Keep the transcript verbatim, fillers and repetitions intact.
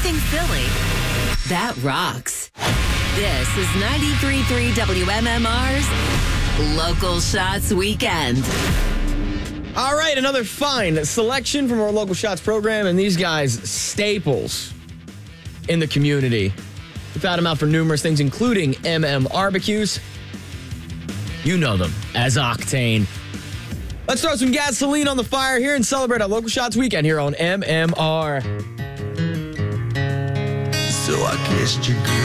anything Philly, that rocks. This is ninety-three point three W M M R's Local Shots Weekend. All right, another fine selection from our Local Shots program, and these guys, staples in the community. We've had them out for numerous things, including M M Barbecues. You know them as Octane. Let's throw some gasoline on the fire here and celebrate our Local Shots Weekend here on M M R. So I kissed your girl.